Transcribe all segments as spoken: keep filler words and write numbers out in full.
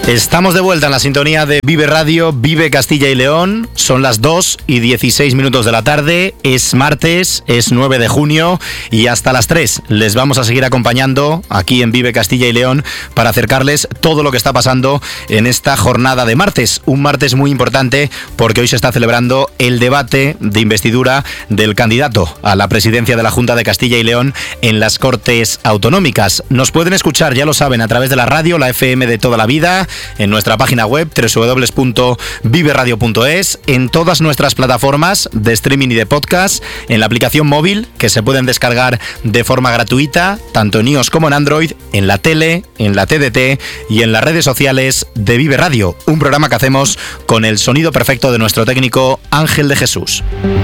Estamos de vuelta en la sintonía de Vive Radio, Vive Castilla y León. Son las dos y dieciséis minutos de la tarde. Es martes, es nueve de junio y hasta las tres les vamos a seguir acompañando aquí en Vive Castilla y León para acercarles todo lo que está pasando en esta jornada de martes. Un martes muy importante porque hoy se está celebrando el debate de investidura del candidato a la presidencia de la Junta de Castilla y León en las Cortes Autonómicas. Nos pueden escuchar, ya lo saben, a través de la radio, la F M de toda la vida, en nuestra página web doble u doble u doble u punto vive radio punto es, en todas nuestras plataformas de streaming y de podcast, en la aplicación móvil que se pueden descargar de forma gratuita, tanto en iOS como en Android, en la tele, en la T D T y en las redes sociales de Vive Radio, un programa que hacemos con el sonido perfecto de nuestro técnico Ángel de Jesús.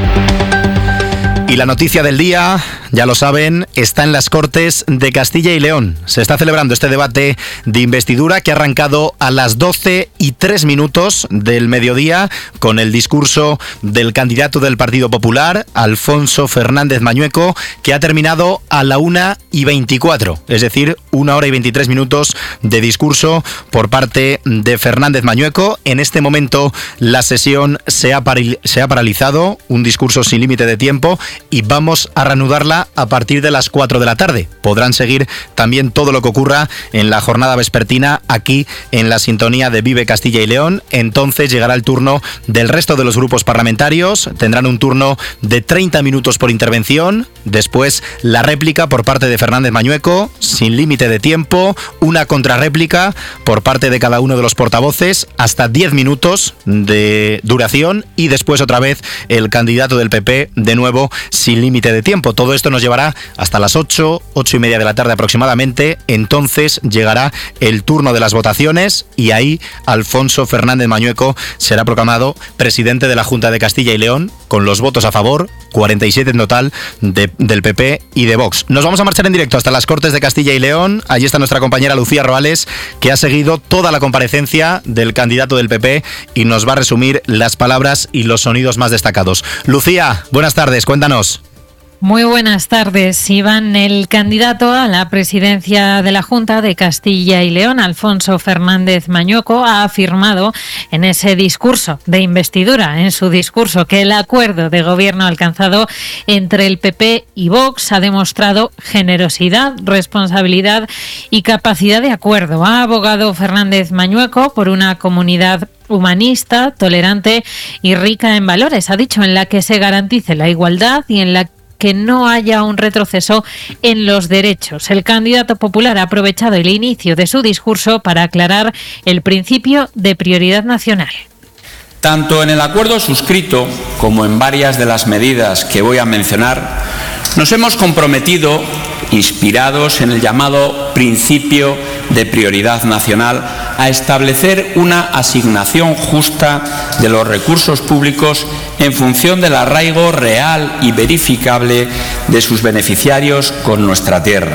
Y la noticia del día, ya lo saben, está en las Cortes de Castilla y León. Se está celebrando este debate de investidura que ha arrancado a las doce y tres minutos del mediodía con el discurso del candidato del Partido Popular, Alfonso Fernández Mañueco, que ha terminado a la una y veinticuatro, es decir, una hora y veintitrés minutos de discurso por parte de Fernández Mañueco. En este momento la sesión se ha, paral- se ha paralizado, un discurso sin límite de tiempo, y vamos a reanudarla a partir de las cuatro de la tarde. Podrán seguir también todo lo que ocurra en la jornada vespertina aquí en la sintonía de Vive Castilla y León. Entonces llegará el turno del resto de los grupos parlamentarios. Tendrán un turno de treinta minutos por intervención. Después la réplica por parte de Fernández Mañueco, sin límite de tiempo. Una contrarréplica por parte de cada uno de los portavoces, hasta diez minutos de duración. Y después otra vez el candidato del P P, de nuevo sin límite de tiempo. Todo esto nos llevará hasta las ocho, ocho y media de la tarde aproximadamente. Entonces llegará el turno de las votaciones y ahí Alfonso Fernández Mañueco será proclamado presidente de la Junta de Castilla y León con los votos a favor, cuarenta y siete en total, de, del P P y de Vox. Nos vamos a marchar en directo hasta las Cortes de Castilla y León. Allí está nuestra compañera Lucía Roales, que ha seguido toda la comparecencia del candidato del P P y nos va a resumir las palabras y los sonidos más destacados. Lucía, buenas tardes, cuéntanos. Muy buenas tardes, Iván. El candidato a la presidencia de la Junta de Castilla y León, Alfonso Fernández Mañueco, ha afirmado en ese discurso de investidura, en su discurso, que el acuerdo de gobierno alcanzado entre el P P y Vox ha demostrado generosidad, responsabilidad y capacidad de acuerdo. Ha abogado Fernández Mañueco por una comunidad humanista, tolerante y rica en valores, ha dicho, en la que se garantice la igualdad y en la que no haya un retroceso en los derechos. El candidato popular ha aprovechado el inicio de su discurso para aclarar el principio de prioridad nacional. Tanto en el acuerdo suscrito como en varias de las medidas que voy a mencionar, nos hemos comprometido, inspirados en el llamado principio de prioridad nacional, a establecer una asignación justa de los recursos públicos en función del arraigo real y verificable de sus beneficiarios con nuestra tierra.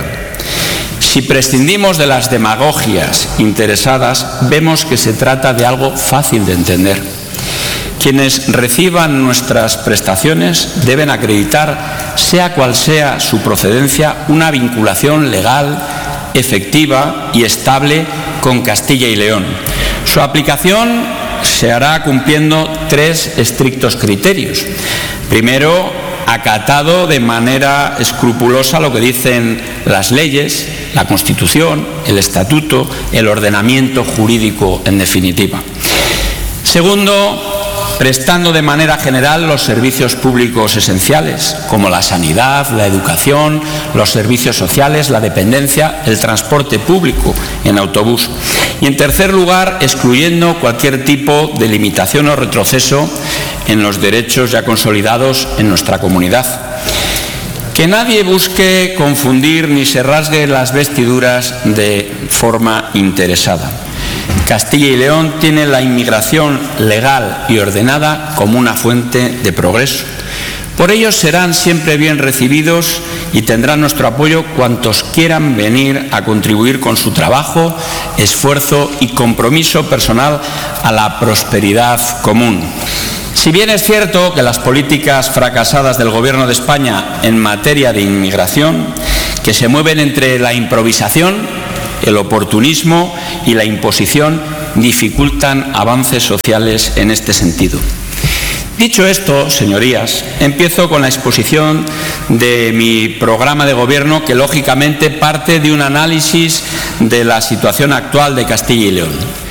Si prescindimos de las demagogias interesadas, vemos que se trata de algo fácil de entender. Quienes reciban nuestras prestaciones deben acreditar, sea cual sea su procedencia, una vinculación legal, efectiva y estable con Castilla y León. Su aplicación se hará cumpliendo tres estrictos criterios. Primero, acatado de manera escrupulosa lo que dicen las leyes, la Constitución, el Estatuto, el ordenamiento jurídico en definitiva. Segundo, prestando de manera general los servicios públicos esenciales, como la sanidad, la educación, los servicios sociales, la dependencia, el transporte público en autobús. Y en tercer lugar, excluyendo cualquier tipo de limitación o retroceso en los derechos ya consolidados en nuestra comunidad. Que nadie busque confundir ni se rasgue las vestiduras de forma interesada. Castilla y León tiene la inmigración legal y ordenada como una fuente de progreso. Por ello serán siempre bien recibidos y tendrán nuestro apoyo cuantos quieran venir a contribuir con su trabajo, esfuerzo y compromiso personal a la prosperidad común. Si bien es cierto que las políticas fracasadas del Gobierno de España en materia de inmigración, que se mueven entre la improvisación el oportunismo y la imposición dificultan avances sociales en este sentido. Dicho esto, señorías, empiezo con la exposición de mi programa de gobierno, que lógicamente parte de un análisis de la situación actual de Castilla y León.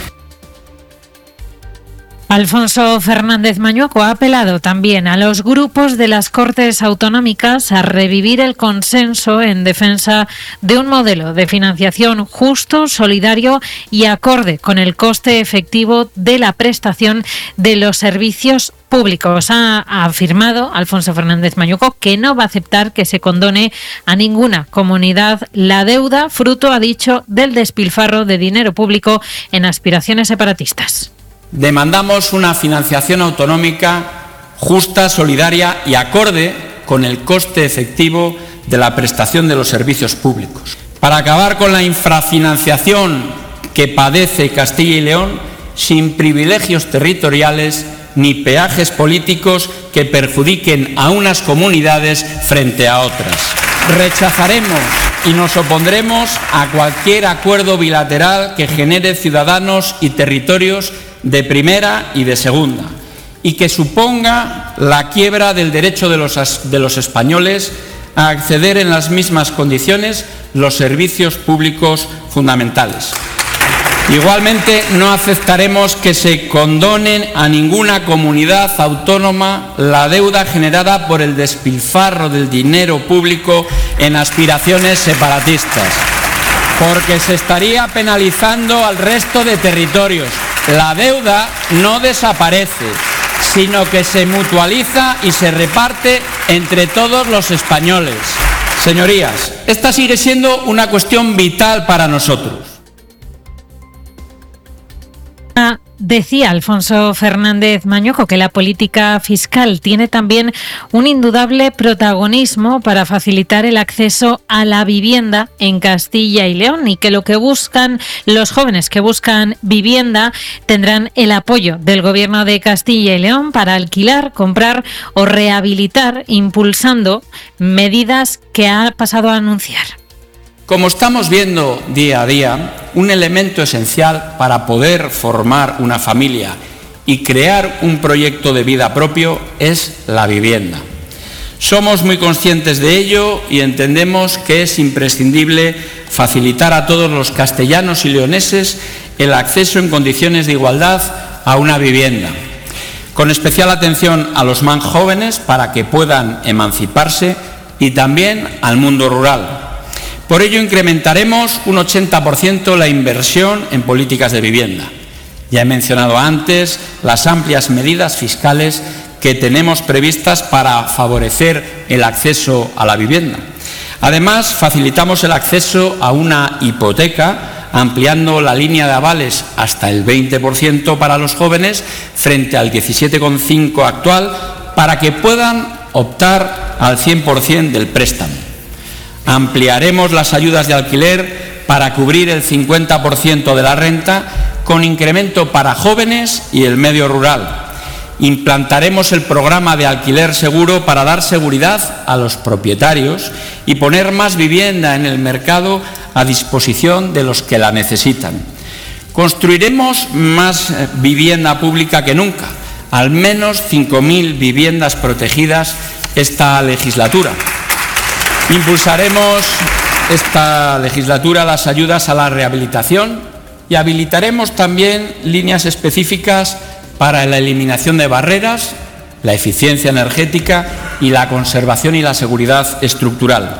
Alfonso Fernández Mañueco ha apelado también a los grupos de las Cortes Autonómicas a revivir el consenso en defensa de un modelo de financiación justo, solidario y acorde con el coste efectivo de la prestación de los servicios públicos. Ha afirmado Alfonso Fernández Mañueco que no va a aceptar que se condone a ninguna comunidad la deuda, fruto, ha dicho, del despilfarro de dinero público en aspiraciones separatistas. Demandamos una financiación autonómica justa, solidaria y acorde con el coste efectivo de la prestación de los servicios públicos. Para acabar con la infrafinanciación que padece Castilla y León, sin privilegios territoriales ni peajes políticos que perjudiquen a unas comunidades frente a otras. Rechazaremos y nos opondremos a cualquier acuerdo bilateral que genere ciudadanos y territorios de primera y de segunda, y que suponga la quiebra del derecho de los, de los españoles a acceder en las mismas condiciones los servicios públicos fundamentales. Igualmente, no aceptaremos que se condonen a ninguna comunidad autónoma la deuda generada por el despilfarro del dinero público en aspiraciones separatistas, porque se estaría penalizando al resto de territorios. La deuda no desaparece, sino que se mutualiza y se reparte entre todos los españoles. Señorías, esta sigue siendo una cuestión vital para nosotros. Decía Alfonso Fernández Mañueco que la política fiscal tiene también un indudable protagonismo para facilitar el acceso a la vivienda en Castilla y León, y que lo que buscan los jóvenes que buscan vivienda tendrán el apoyo del Gobierno de Castilla y León para alquilar, comprar o rehabilitar, impulsando medidas que ha pasado a anunciar. Como estamos viendo día a día, un elemento esencial para poder formar una familia y crear un proyecto de vida propio es la vivienda. Somos muy conscientes de ello y entendemos que es imprescindible facilitar a todos los castellanos y leoneses el acceso en condiciones de igualdad a una vivienda, con especial atención a los más jóvenes para que puedan emanciparse, y también al mundo rural. Por ello, incrementaremos un ochenta por ciento la inversión en políticas de vivienda. Ya he mencionado antes las amplias medidas fiscales que tenemos previstas para favorecer el acceso a la vivienda. Además, facilitamos el acceso a una hipoteca, ampliando la línea de avales hasta el veinte por ciento para los jóvenes frente al diecisiete coma cinco por ciento actual, para que puedan optar al cien por ciento del préstamo. Ampliaremos las ayudas de alquiler para cubrir el cincuenta por ciento de la renta, con incremento para jóvenes y el medio rural. Implantaremos el programa de alquiler seguro para dar seguridad a los propietarios y poner más vivienda en el mercado a disposición de los que la necesitan. Construiremos más vivienda pública que nunca, al menos cinco mil viviendas protegidas esta legislatura. Impulsaremos esta legislatura las ayudas a la rehabilitación y habilitaremos también líneas específicas para la eliminación de barreras, la eficiencia energética y la conservación y la seguridad estructural.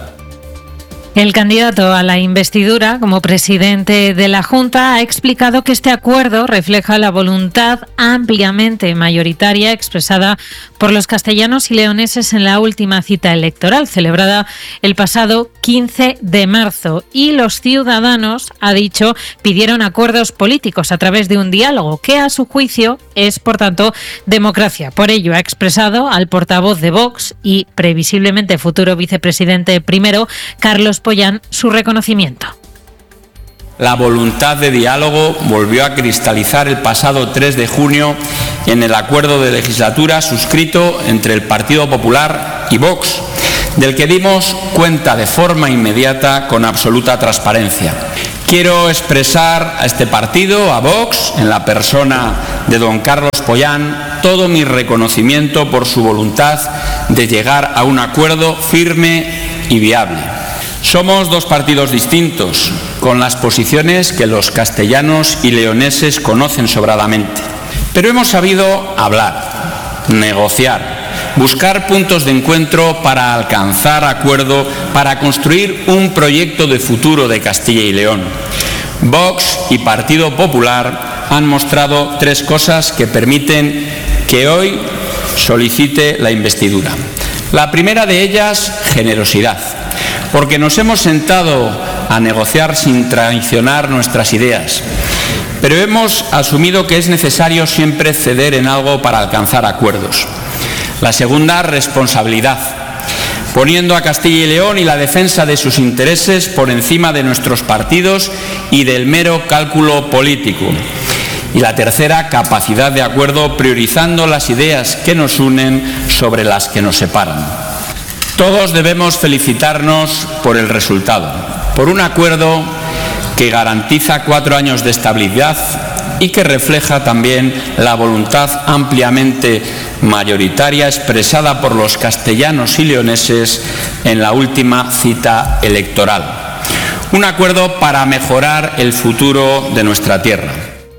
El candidato a la investidura como presidente de la Junta ha explicado que este acuerdo refleja la voluntad ampliamente mayoritaria expresada por los castellanos y leoneses en la última cita electoral celebrada el pasado quince de marzo. Y los ciudadanos, ha dicho, pidieron acuerdos políticos a través de un diálogo que, a su juicio, es, por tanto, democracia. Por ello, ha expresado al portavoz de Vox y previsiblemente futuro vicepresidente primero, Carlos Pollán, su reconocimiento. La voluntad de diálogo volvió a cristalizar el pasado tres de junio en el acuerdo de legislatura suscrito entre el Partido Popular y Vox, del que dimos cuenta de forma inmediata con absoluta transparencia. Quiero expresar a este partido, a Vox, en la persona de don Carlos Pollán, todo mi reconocimiento por su voluntad de llegar a un acuerdo firme y viable. Somos dos partidos distintos, con las posiciones que los castellanos y leoneses conocen sobradamente. Pero hemos sabido hablar, negociar, buscar puntos de encuentro para alcanzar acuerdo, para construir un proyecto de futuro de Castilla y León. Vox y Partido Popular han mostrado tres cosas que permiten que hoy solicite la investidura. La primera de ellas, generosidad, porque nos hemos sentado a negociar sin traicionar nuestras ideas, pero hemos asumido que es necesario siempre ceder en algo para alcanzar acuerdos. La segunda, responsabilidad, poniendo a Castilla y León y la defensa de sus intereses por encima de nuestros partidos y del mero cálculo político. Y la tercera, capacidad de acuerdo, priorizando las ideas que nos unen sobre las que nos separan. Todos debemos felicitarnos por el resultado, por un acuerdo que garantiza cuatro años de estabilidad y que refleja también la voluntad ampliamente mayoritaria expresada por los castellanos y leoneses en la última cita electoral. Un acuerdo para mejorar el futuro de nuestra tierra.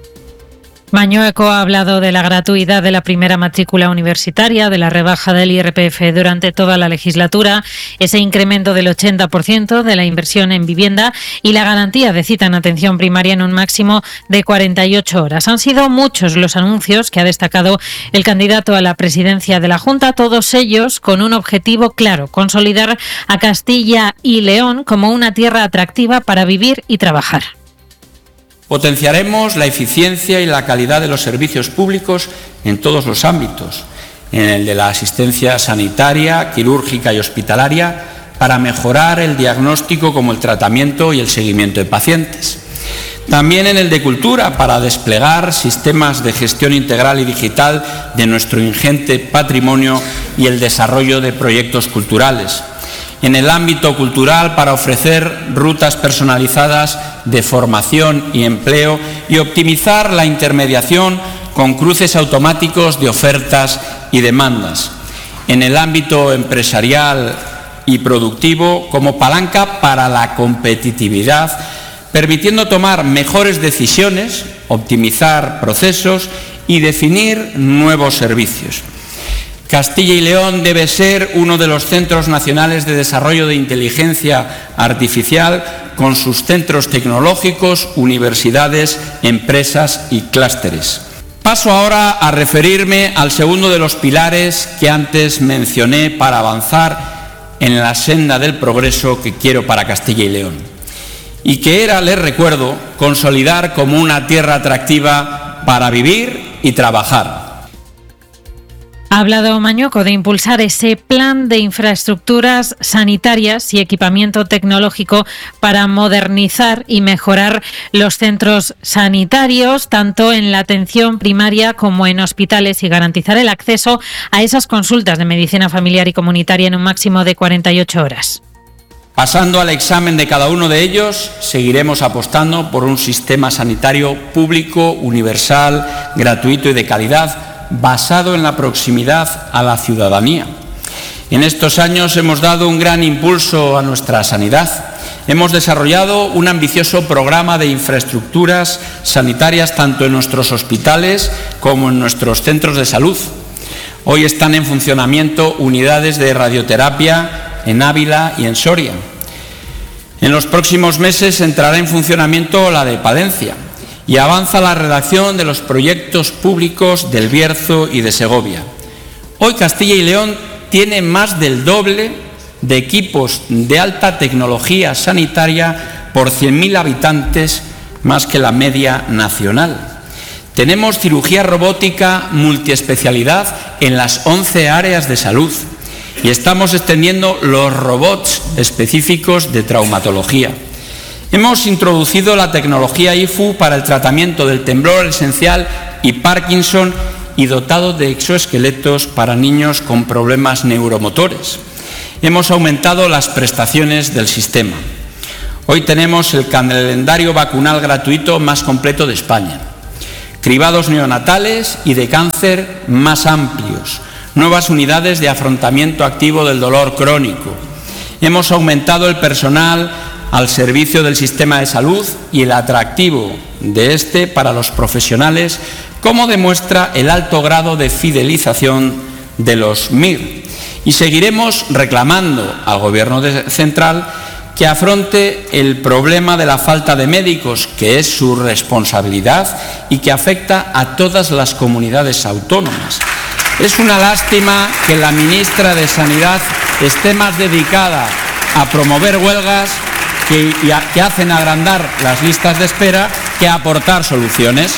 Mañueco ha hablado de la gratuidad de la primera matrícula universitaria, de la rebaja del I R P F durante toda la legislatura, ese incremento del ochenta por ciento de la inversión en vivienda y la garantía de cita en atención primaria en un máximo de cuarenta y ocho horas. Han sido muchos los anuncios que ha destacado el candidato a la presidencia de la Junta, todos ellos con un objetivo claro: consolidar a Castilla y León como una tierra atractiva para vivir y trabajar. Potenciaremos la eficiencia y la calidad de los servicios públicos en todos los ámbitos, en el de la asistencia sanitaria, quirúrgica y hospitalaria, para mejorar el diagnóstico como el tratamiento y el seguimiento de pacientes. También en el de cultura, para desplegar sistemas de gestión integral y digital de nuestro ingente patrimonio y el desarrollo de proyectos culturales. En el ámbito cultural, para ofrecer rutas personalizadas de formación y empleo y optimizar la intermediación con cruces automáticos de ofertas y demandas. En el ámbito empresarial y productivo, como palanca para la competitividad, permitiendo tomar mejores decisiones, optimizar procesos y definir nuevos servicios. Castilla y León debe ser uno de los centros nacionales de desarrollo de inteligencia artificial, con sus centros tecnológicos, universidades, empresas y clústeres. Paso ahora a referirme al segundo de los pilares que antes mencioné para avanzar en la senda del progreso que quiero para Castilla y León, y que era, les recuerdo, consolidar como una tierra atractiva para vivir y trabajar. Ha hablado Mañueco de impulsar ese plan de infraestructuras sanitarias y equipamiento tecnológico para modernizar y mejorar los centros sanitarios, tanto en la atención primaria como en hospitales, y garantizar el acceso a esas consultas de medicina familiar y comunitaria en un máximo de cuarenta y ocho horas. Pasando al examen de cada uno de ellos, seguiremos apostando por un sistema sanitario público, universal, gratuito y de calidad, basado en la proximidad a la ciudadanía. En estos años hemos dado un gran impulso a nuestra sanidad. Hemos desarrollado un ambicioso programa de infraestructuras sanitarias tanto en nuestros hospitales como en nuestros centros de salud. Hoy están en funcionamiento unidades de radioterapia en Ávila y en Soria. En los próximos meses entrará en funcionamiento la de Palencia, y avanza la redacción de los proyectos públicos del Bierzo y de Segovia. Hoy Castilla y León tiene más del doble de equipos de alta tecnología sanitaria por cien mil habitantes, más que la media nacional. Tenemos cirugía robótica multiespecialidad en las once áreas de salud y estamos extendiendo los robots específicos de traumatología. Hemos introducido la tecnología I F U para el tratamiento del temblor esencial y Parkinson y dotado de exoesqueletos para niños con problemas neuromotores. Hemos aumentado las prestaciones del sistema. Hoy tenemos el calendario vacunal gratuito más completo de España, cribados neonatales y de cáncer más amplios, nuevas unidades de afrontamiento activo del dolor crónico. Hemos aumentado el personal al servicio del sistema de salud y el atractivo de este para los profesionales, como demuestra el alto grado de fidelización de los M I R. Y seguiremos reclamando al Gobierno central que afronte el problema de la falta de médicos, que es su responsabilidad y que afecta a todas las comunidades autónomas. Es una lástima que la ministra de Sanidad esté más dedicada a promover huelgas que, que hacen agrandar las listas de espera que a aportar soluciones.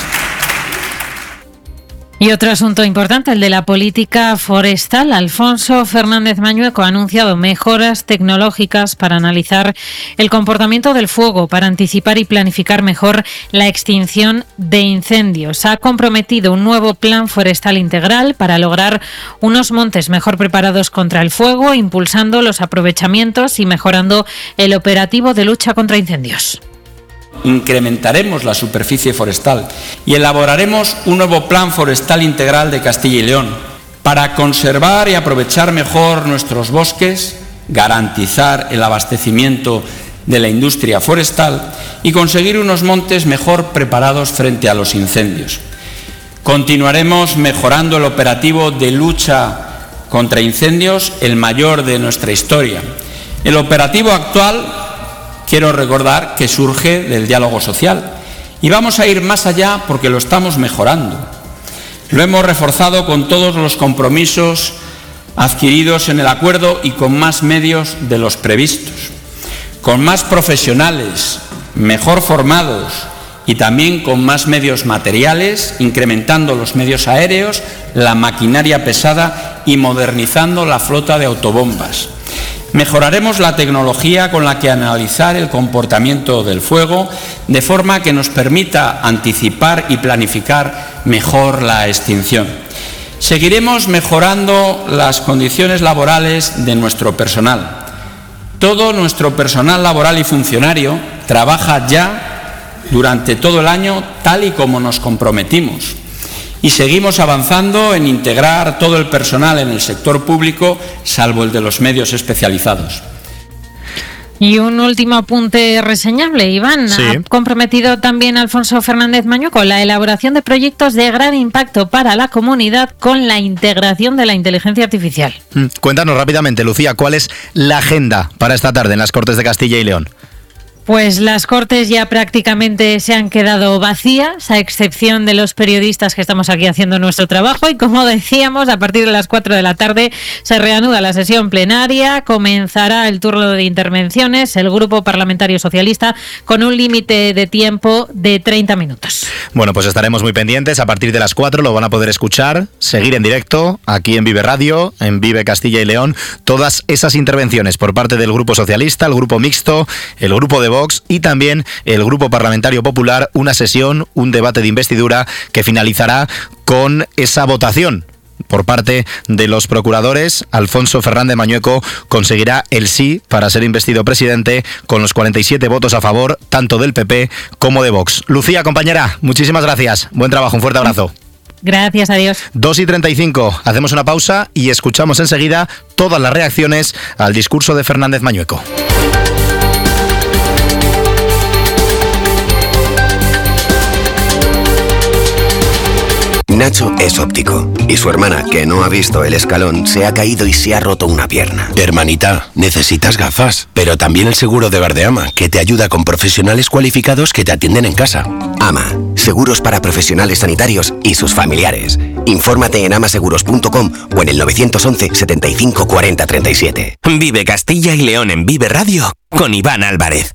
Y otro asunto importante, el de la política forestal. Alfonso Fernández Mañueco ha anunciado mejoras tecnológicas para analizar el comportamiento del fuego, para anticipar y planificar mejor la extinción de incendios. Ha comprometido un nuevo plan forestal integral para lograr unos montes mejor preparados contra el fuego, impulsando los aprovechamientos y mejorando el operativo de lucha contra incendios. Incrementaremos la superficie forestal y elaboraremos un nuevo plan forestal integral de Castilla y León para conservar y aprovechar mejor nuestros bosques, garantizar el abastecimiento de la industria forestal y conseguir unos montes mejor preparados frente a los incendios. Continuaremos mejorando el operativo de lucha contra incendios, el mayor de nuestra historia. El operativo actual, quiero recordar que surge del diálogo social y vamos a ir más allá porque lo estamos mejorando. Lo hemos reforzado con todos los compromisos adquiridos en el acuerdo y con más medios de los previstos, con más profesionales, mejor formados y también con más medios materiales, incrementando los medios aéreos, la maquinaria pesada y modernizando la flota de autobombas. Mejoraremos la tecnología con la que analizar el comportamiento del fuego, de forma que nos permita anticipar y planificar mejor la extinción. Seguiremos mejorando las condiciones laborales de nuestro personal. Todo nuestro personal laboral y funcionario trabaja ya durante todo el año tal y como nos comprometimos. Y seguimos avanzando en integrar todo el personal en el sector público, salvo el de los medios especializados. Y un último apunte reseñable, Iván. Sí. Ha comprometido también Alfonso Fernández Mañueco la elaboración de proyectos de gran impacto para la comunidad con la integración de la inteligencia artificial. Mm. Cuéntanos rápidamente, Lucía, ¿cuál es la agenda para esta tarde en las Cortes de Castilla y León? Pues las Cortes ya prácticamente se han quedado vacías, a excepción de los periodistas que estamos aquí haciendo nuestro trabajo. Y como decíamos, a partir de las cuatro de la tarde se reanuda la sesión plenaria, comenzará el turno de intervenciones, el Grupo Parlamentario Socialista, con un límite de tiempo de treinta minutos. Bueno, pues estaremos muy pendientes. A partir de las cuatro lo van a poder escuchar, seguir en directo, aquí en Vive Radio, en Vive Castilla y León, todas esas intervenciones por parte del Grupo Socialista, el Grupo Mixto, el Grupo de Vox y también el Grupo Parlamentario Popular, una sesión, un debate de investidura que finalizará con esa votación por parte de los procuradores. Alfonso Fernández Mañueco conseguirá el sí para ser investido presidente con los cuarenta y siete votos a favor, tanto del P P como de Vox. Lucía, compañera, muchísimas gracias. Buen trabajo, un fuerte abrazo. Gracias, adiós. dos y treinta y cinco, hacemos una pausa y escuchamos enseguida todas las reacciones al discurso de Fernández Mañueco. Nacho es óptico y su hermana, que no ha visto el escalón, se ha caído y se ha roto una pierna. Hermanita, necesitas gafas, pero también el seguro de Verdeama, que te ayuda con profesionales cualificados que te atienden en casa. AMA, seguros para profesionales sanitarios y sus familiares. Infórmate en amaseguros punto com o en el nueve once, setenta y cinco, cuarenta, treinta y siete. Vive Castilla y León en Vive Radio con Iván Álvarez.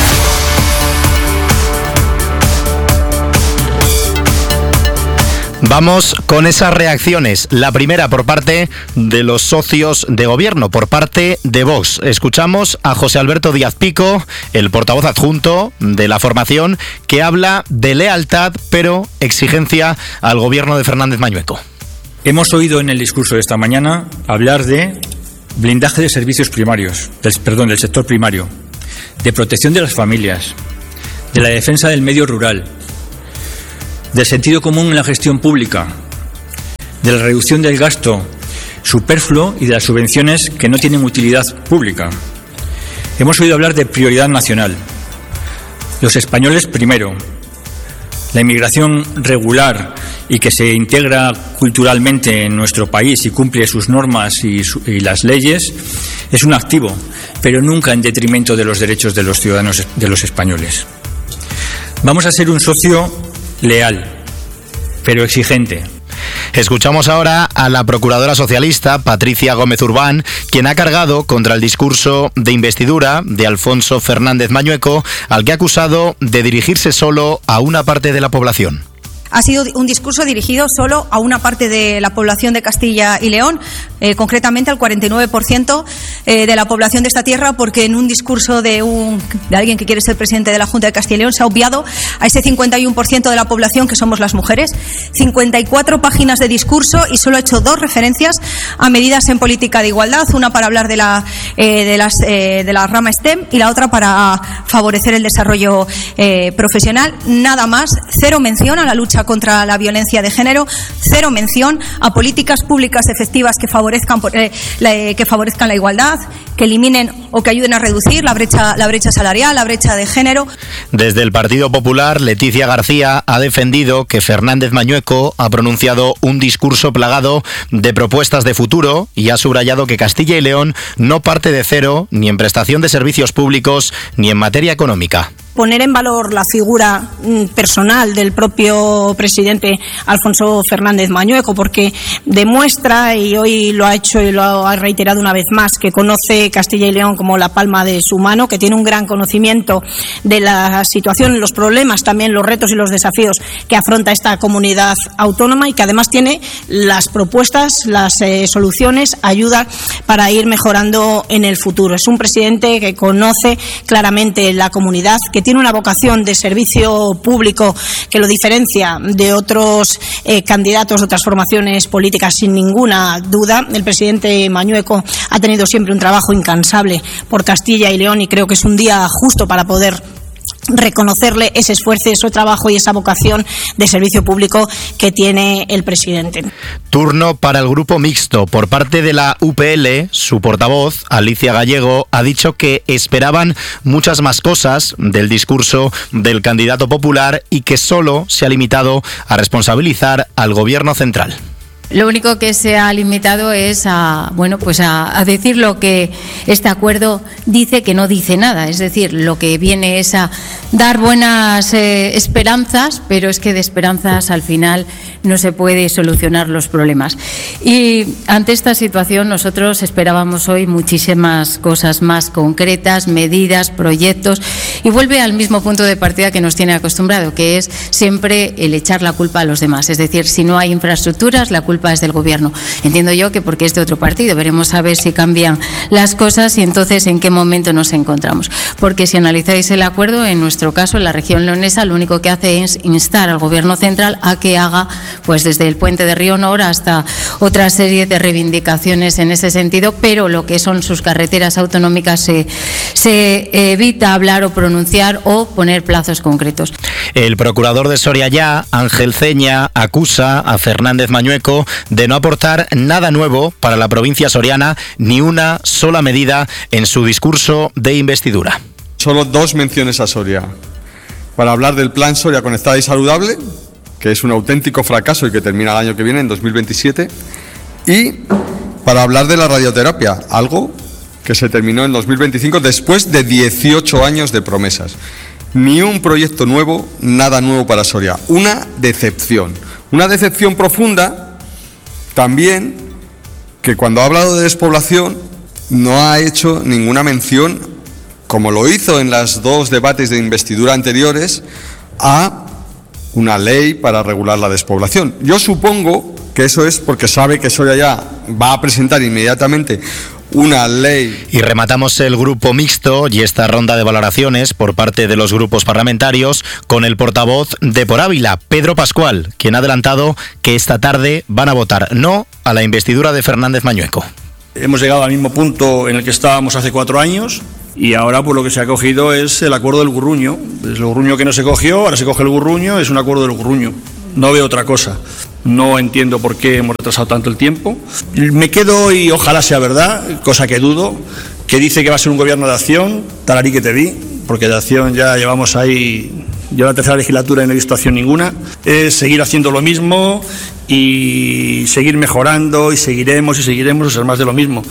Vamos con esas reacciones. La primera por parte de los socios de gobierno, por parte de Vox. Escuchamos a José Alberto Díaz Pico, el portavoz adjunto de la formación, que habla de lealtad, pero exigencia al gobierno de Fernández Mañueco. Hemos oído en el discurso de esta mañana hablar de blindaje de servicios primarios, del, perdón, del sector primario. de protección de las familias, de la defensa del medio rural, del sentido común en la gestión pública, de la reducción del gasto superfluo y de las subvenciones que no tienen utilidad pública. Hemos oído hablar de prioridad nacional. Los españoles primero. La inmigración regular y que se integra culturalmente en nuestro país y cumple sus normas y, su, y las leyes es un activo, pero nunca en detrimento de los derechos de los ciudadanos de los españoles. Vamos a ser un socio leal, pero exigente. Escuchamos ahora a la procuradora socialista, Patricia Gómez Urbán, quien ha cargado contra el discurso de investidura de Alfonso Fernández Mañueco, al que ha acusado de dirigirse solo a una parte de la población. Ha sido un discurso dirigido solo a una parte de la población de Castilla y León, eh, concretamente al cuarenta y nueve por ciento eh, de la población de esta tierra, porque en un discurso de, un, de alguien que quiere ser presidente de la Junta de Castilla y León se ha obviado a ese cincuenta y uno por ciento de la población que somos las mujeres. cincuenta y cuatro páginas de discurso y solo ha hecho dos referencias a medidas en política de igualdad, una para hablar de la, eh, de las, eh, de la rama STEM y la otra para favorecer el desarrollo eh, profesional. Nada más, cero mención a la lucha contra la violencia de género, cero mención a políticas públicas efectivas que favorezcan, eh, la, que favorezcan la igualdad, que eliminen o que ayuden a reducir la brecha, la brecha salarial, la brecha de género. Desde el Partido Popular, Leticia García ha defendido que Fernández Mañueco ha pronunciado un discurso plagado de propuestas de futuro y ha subrayado que Castilla y León no parte de cero ni en prestación de servicios públicos ni en materia económica. Poner en valor la figura personal del propio presidente Alfonso Fernández Mañueco, porque demuestra, y hoy lo ha hecho y lo ha reiterado una vez más, que conoce Castilla y León como la palma de su mano, que tiene un gran conocimiento de la situación, los problemas, también los retos y los desafíos que afronta esta comunidad autónoma y que además tiene las propuestas, las eh, soluciones, ayuda para ir mejorando en el futuro. Es un presidente que conoce claramente la comunidad, que tiene una vocación de servicio público que lo diferencia de otros eh, candidatos de otras formaciones políticas, sin ninguna duda. El presidente Mañueco ha tenido siempre un trabajo incansable por Castilla y León y creo que es un día justo para poder reconocerle ese esfuerzo, ese trabajo y esa vocación de servicio público que tiene el presidente. Turno para el grupo mixto. Por parte de la U P L, su portavoz, Alicia Gallego, ha dicho que esperaban muchas más cosas del discurso del candidato popular y que solo se ha limitado a responsabilizar al gobierno central. Lo único que se ha limitado es a, bueno, pues a, a decir lo que este acuerdo dice que no dice nada. Es decir, lo que viene es a dar buenas eh, esperanzas, pero es que de esperanzas al final no se puede solucionar los problemas. Y ante esta situación nosotros esperábamos hoy muchísimas cosas más concretas, medidas, proyectos, y vuelve al mismo punto de partida que nos tiene acostumbrado, que es siempre el echar la culpa a los demás. Es decir, si no hay infraestructuras, la culpa es del gobierno. Entiendo yo que porque es de otro partido. Veremos a ver si cambian las cosas y entonces en qué momento nos encontramos. Porque si analizáis el acuerdo, en nuestro caso, en la región leonesa, lo único que hace es instar al gobierno central a que haga, pues desde el puente de Río Nor hasta otra serie de reivindicaciones en ese sentido, pero lo que son sus carreteras autonómicas se, se evita hablar o pronunciar o poner plazos concretos. El procurador de Soria Ya, Ángel Ceña, acusa a Fernández Mañueco de no aportar nada nuevo para la provincia soriana, ni una sola medida en su discurso de investidura. Solo dos menciones a Soria. Para hablar del plan Soria Conectada y Saludable, que es un auténtico fracaso y que termina el año que viene, en dos mil veintisiete, y para hablar de la radioterapia, algo que se terminó en dos mil veinticinco después de dieciocho años de promesas. Ni un proyecto nuevo, nada nuevo para Soria. Una decepción. Una decepción profunda también, que cuando ha hablado de despoblación no ha hecho ninguna mención, como lo hizo en los dos debates de investidura anteriores, a una ley para regular la despoblación. Yo supongo que eso es porque sabe que Soria Ya va a presentar inmediatamente una ley. Y rematamos el grupo mixto y esta ronda de valoraciones por parte de los grupos parlamentarios con el portavoz de Por Ávila, Pedro Pascual, quien ha adelantado que esta tarde van a votar no a la investidura de Fernández Mañueco. Hemos llegado al mismo punto en el que estábamos hace cuatro años. Y ahora pues lo que se ha cogido es el acuerdo del Gurruño. Es el Gurruño que no se cogió, ahora se coge el Gurruño, es un acuerdo del Gurruño. No veo otra cosa. No entiendo por qué hemos retrasado tanto el tiempo. Me quedo, y ojalá sea verdad, cosa que dudo, que dice que va a ser un gobierno de acción, talarí que te vi, porque de acción ya llevamos ahí, yo la tercera legislatura y no he visto acción ninguna. Es seguir haciendo lo mismo y seguir mejorando y seguiremos y seguiremos, o sea, más de lo mismo.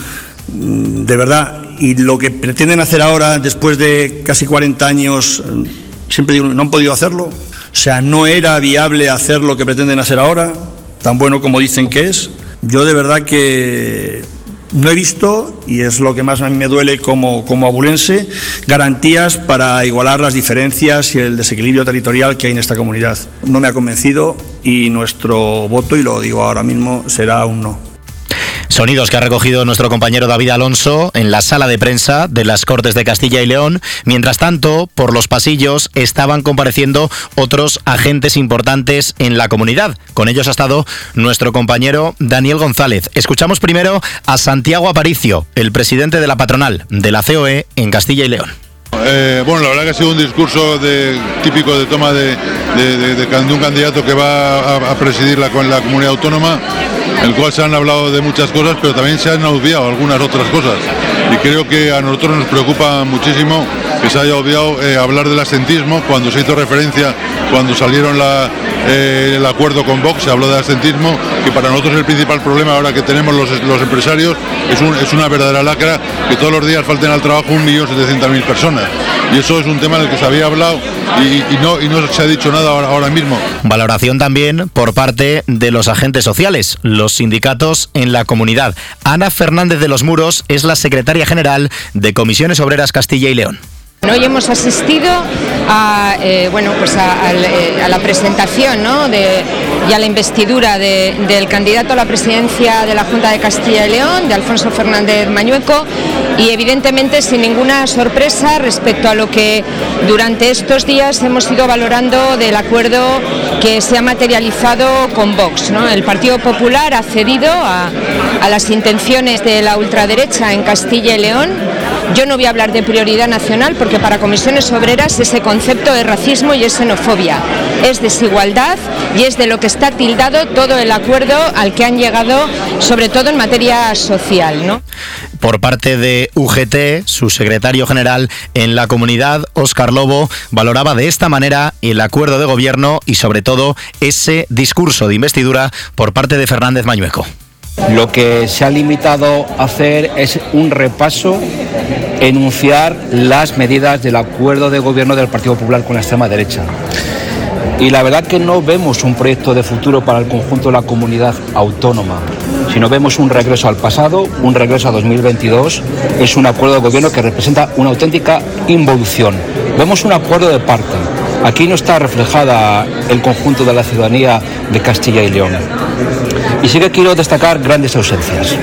De verdad, y lo que pretenden hacer ahora, después de casi cuarenta años, siempre digo, no han podido hacerlo. O sea, no era viable hacer lo que pretenden hacer ahora, tan bueno como dicen que es. Yo de verdad que no he visto, y es lo que más a mí me duele como, como abulense, garantías para igualar las diferencias y el desequilibrio territorial que hay en esta comunidad. No me ha convencido y nuestro voto, y lo digo ahora mismo, será un no. Sonidos que ha recogido nuestro compañero David Alonso en la sala de prensa de las Cortes de Castilla y León. Mientras tanto, por los pasillos estaban compareciendo otros agentes importantes en la comunidad. Con ellos ha estado nuestro compañero Daniel González. Escuchamos primero a Santiago Aparicio, el presidente de la patronal de la C O E en Castilla y León. Eh, bueno, la verdad que ha sido un discurso de, típico de toma de, de, de, de, de un candidato que va a, a presidir la, la comunidad autónoma, en el cual se han hablado de muchas cosas, pero también se han obviado algunas otras cosas. Y creo que a nosotros nos preocupa muchísimo que se haya obviado eh, hablar del asentismo, cuando se hizo referencia, cuando salieron la, eh, el acuerdo con Vox, se habló de asentismo, que para nosotros el principal problema ahora que tenemos los, los empresarios es, un, es una verdadera lacra, que todos los días falten al trabajo un millón setecientas mil personas. Y eso es un tema del que se había hablado y, y, no, y no se ha dicho nada ahora, ahora mismo. Valoración también por parte de los agentes sociales, los sindicatos en la comunidad. Ana Fernández de los Muros es la secretaria general de Comisiones Obreras Castilla y León. Hoy hemos asistido a, eh, bueno, pues a, a, a la presentación, ¿no?, de, y a la investidura de, del candidato a la presidencia de la Junta de Castilla y León, de Alfonso Fernández Mañueco, y evidentemente sin ninguna sorpresa respecto a lo que durante estos días hemos ido valorando del acuerdo que se ha materializado con Vox, ¿no? El Partido Popular ha cedido a, a las intenciones de la ultraderecha en Castilla y León. Yo no voy a hablar de prioridad nacional porque para Comisiones Obreras ese concepto es racismo y es xenofobia, es desigualdad y es de lo que está tildado todo el acuerdo al que han llegado, sobre todo en materia social, ¿no? Por parte de U G T, su secretario general en la comunidad, Óscar Lobo, valoraba de esta manera el acuerdo de gobierno y sobre todo ese discurso de investidura por parte de Fernández Mañueco. Lo que se ha limitado a hacer es un repaso, enunciar las medidas del acuerdo de gobierno del Partido Popular con la extrema derecha. Y la verdad que no vemos un proyecto de futuro para el conjunto de la comunidad autónoma, sino vemos un regreso al pasado, un regreso a dos mil veintidós. Es un acuerdo de gobierno que representa una auténtica involución. Vemos un acuerdo de parte. Aquí no está reflejada el conjunto de la ciudadanía de Castilla y León. Y sí que quiero destacar grandes ausencias.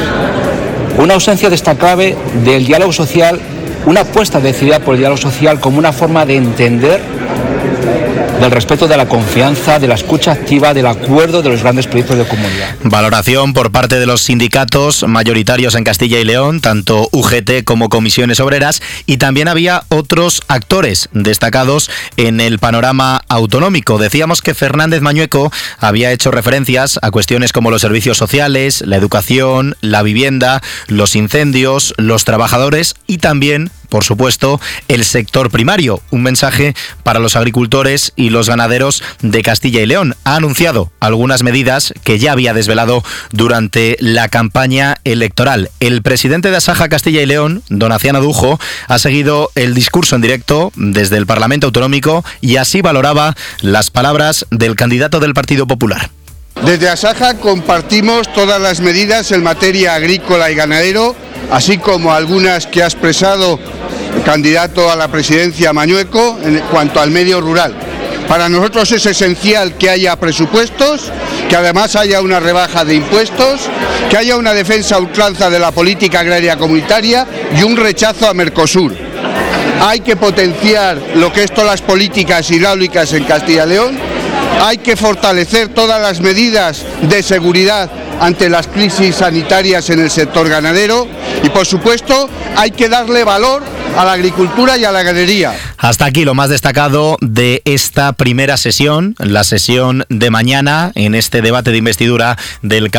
Una ausencia destacable del diálogo social, una apuesta decidida por el diálogo social como una forma de entender del respeto, de la confianza, de la escucha activa, del acuerdo de los grandes proyectos de comunidad. Valoración por parte de los sindicatos mayoritarios en Castilla y León, tanto U G T como Comisiones Obreras, y también había otros actores destacados en el panorama autonómico. Decíamos que Fernández Mañueco había hecho referencias a cuestiones como los servicios sociales, la educación, la vivienda, los incendios, los trabajadores y también, por supuesto, el sector primario. Un mensaje para los agricultores y los ganaderos de Castilla y León. Ha anunciado algunas medidas que ya había desvelado durante la campaña electoral. El presidente de Asaja Castilla y León, don Aciano Dujo, ha seguido el discurso en directo desde el Parlamento Autonómico y así valoraba las palabras del candidato del Partido Popular. Desde Asaja compartimos todas las medidas en materia agrícola y ganadero, así como algunas que ha expresado el candidato a la presidencia Mañueco en cuanto al medio rural. Para nosotros es esencial que haya presupuestos, que además haya una rebaja de impuestos, que haya una defensa a ultranza de la política agraria comunitaria y un rechazo a Mercosur. Hay que potenciar lo que es todas las políticas hidráulicas en Castilla y León, hay que fortalecer todas las medidas de seguridad ante las crisis sanitarias en el sector ganadero y, por supuesto, hay que darle valor a la agricultura y a la ganadería. Hasta aquí lo más destacado de esta primera sesión, la sesión de mañana en este debate de investidura del